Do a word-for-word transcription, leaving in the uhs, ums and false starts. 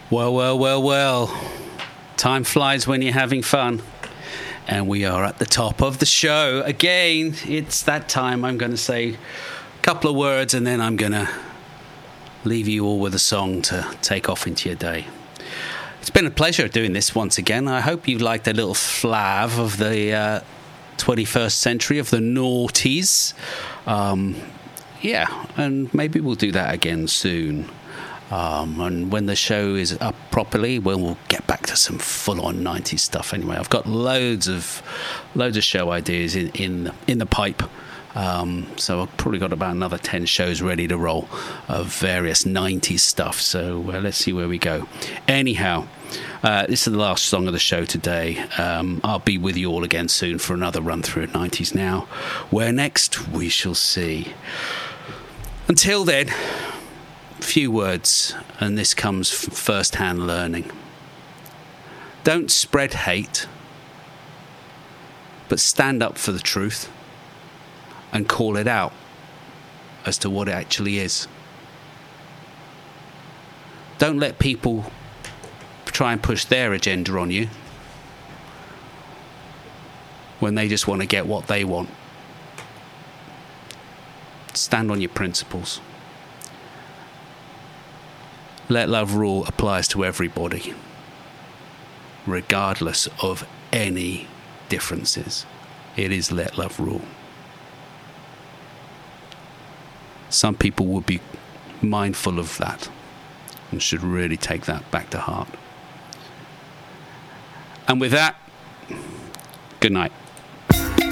Well, well, well, well. Time flies when you're having fun. And we are at the top of the show. Again, it's that time. I'm going to say a couple of words and then I'm going to leave you all with a song to take off into your day. It's been a pleasure doing this once again. I hope you liked a little flav of the uh, twenty-first century, of the noughties. Um, yeah, and maybe we'll do that again soon. Um, and when the show is up properly, well, we'll get back to some full-on nineties stuff. Anyway, I've got loads of loads of show ideas in in, in the pipe. Um, so I've probably got about another ten shows ready to roll of various nineties stuff. So uh, let's see where we go. Anyhow, uh, this is the last song of the show today. Um, I'll be with you all again soon for another run through of nineties Now. Where next, we shall see. Until then, few words, and this comes from first-hand learning. Don't spread hate, but stand up for the truth and call it out as to what it actually is. Don't let people try and push their agenda on you when they just want to get what they want. Stand on your principles. Let love rule applies to everybody, regardless of any differences. It is let love rule. Some people would be mindful of that and should really take that back to heart. And with that, good night.